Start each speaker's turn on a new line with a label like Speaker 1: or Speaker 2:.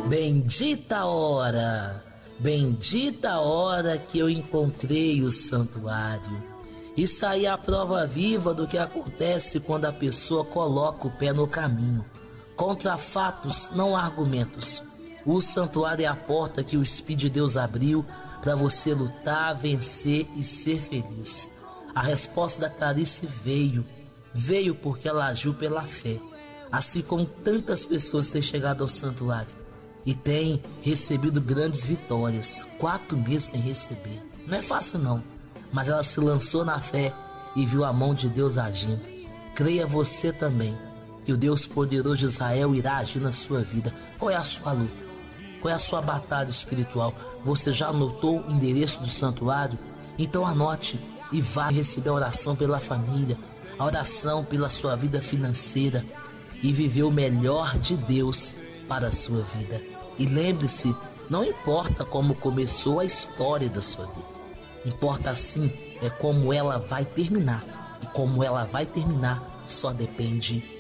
Speaker 1: Bendita a hora que eu encontrei o santuário. Está aí a prova viva do que acontece quando a pessoa coloca o pé no caminho. Contra fatos, não argumentos. O santuário é a porta que o Espírito de Deus abriu para você lutar, vencer e ser feliz. A resposta da Clarice veio porque ela agiu pela fé, assim como tantas pessoas têm chegado ao santuário e têm recebido grandes vitórias. 4 meses sem receber, não é fácil não, mas ela se lançou na fé e viu a mão de Deus agindo. Creia você também que o Deus poderoso de Israel irá agir na sua vida. Qual é a sua luta? Qual é a sua batalha espiritual? Você já anotou o endereço do santuário? Então anote e vá receber a oração pela família, a oração pela sua vida financeira e viver o melhor de Deus para a sua vida. E lembre-se, não importa como começou a história da sua vida, importa sim é como ela vai terminar. E como ela vai terminar só depende